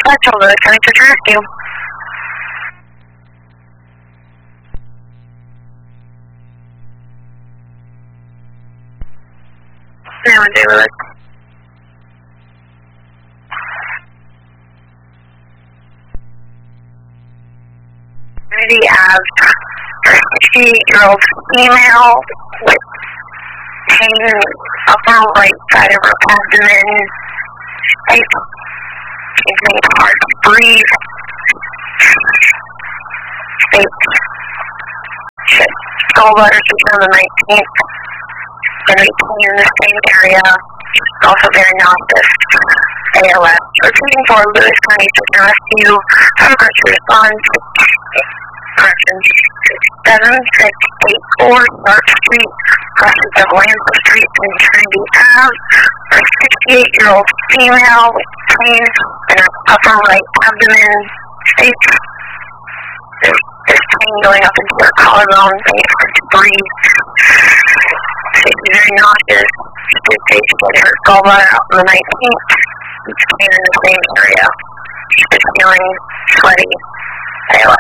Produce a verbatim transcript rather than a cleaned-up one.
Central, Lewis County Search and Rescue. nine one zero, Lewis. Community as a sixty-eight-year-old female with pain upper right side of her abdomen. Like, it's making it hard to breathe. State gallbladder surgery on the nineteenth. And pain in the same area. Also very nauseous. A L S. Proceeding for Lewis County Search and Rescue. Progress to respond. Correction. seven six eight four Stark Street, crossing of Lansing Street and Trinity Ave. A sixty-eight-year-old female with pain in her upper right abdomen. States there's, there's pain going up into her collarbone, making it hard to breathe. She's very nauseous. She did say she had her gallbladder out on the nineteenth. It's pain in the same area. She's feeling sweaty. A L S.